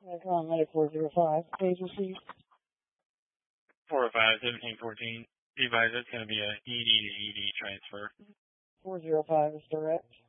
Come on, Medic 405. Page received. 405-1714. Advise it's going to be a ED to ED transfer. 405 is direct.